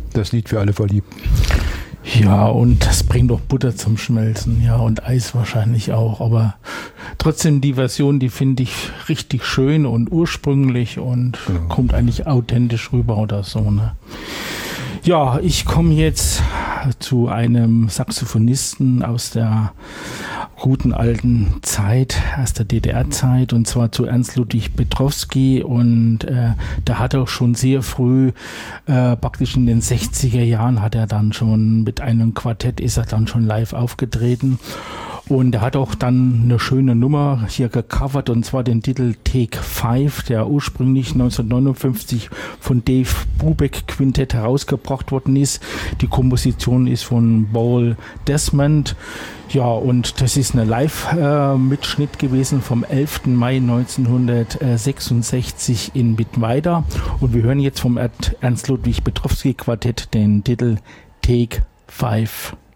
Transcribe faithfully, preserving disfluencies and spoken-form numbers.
das Lied für alle Verliebten. Ja, und das bringt doch Butter zum Schmelzen, ja, und Eis wahrscheinlich auch, aber trotzdem die Version, die finde ich richtig schön und ursprünglich und genau. kommt eigentlich authentisch rüber oder so, ne. Ja, ich komme jetzt zu einem Saxophonisten aus der guten alten Zeit, aus der D D R-Zeit, und zwar zu Ernst Ludwig Petrowski, und äh, der hat auch schon sehr früh, äh, praktisch in den sechziger Jahren hat er dann schon mit einem Quartett, ist er dann schon live aufgetreten. Und er hat auch dann eine schöne Nummer hier gecovert, und zwar den Titel Take Five, der ursprünglich neunzehnhundertneunundfünfzig von Dave Brubeck Quintett herausgebracht worden ist. Die Komposition ist von Paul Desmond. Ja, und das ist eine Live-Mitschnitt gewesen vom elften Mai neunzehnhundertsechsundsechzig in Mittweida. Und wir hören jetzt vom Ernst Ludwig Petrowski Quartett den Titel Take Five.